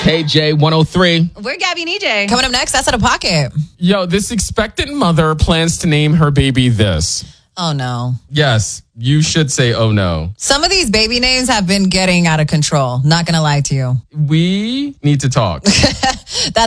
KJ103. We're Gabby and EJ. Coming up next, that's Out of Pocket. Yo, this expectant mother plans to name her baby this. Oh, no. Yes, you should say, oh, no. Some of these baby names have been getting out of control. Not going to lie to you. We need to talk. That's